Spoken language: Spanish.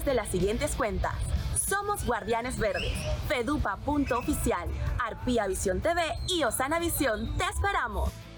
través de las siguientes cuentas. Somos Guardianes Verdes, Fedupa.oficial, Arpía Visión TV y Osana Visión. ¡Te esperamos!